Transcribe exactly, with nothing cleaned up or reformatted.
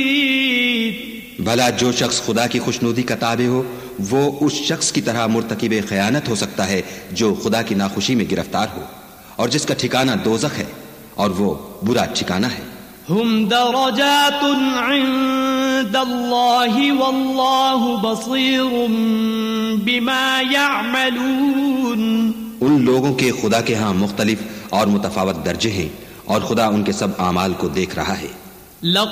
भला जो शख्स खुदा की खुशनुदी का ताबे हो वो उस शख्स की तरह मुर्तकिब खयानत हो सकता है जो खुदा की नाखुशी में गिरफ्तार हो और जिसका ठिकाना दोज़ख है और वो बुरा ठिकाना है। हुम दरजातुन इंदल्लाहि वल्लाहु बसीरुम बिमा यअमलून। उन लोगों के खुदा के यहाँ मुख्तलिफ और मुतफावत दर्जे हैं और खुदा उनके सब आमाल को देख रहा है।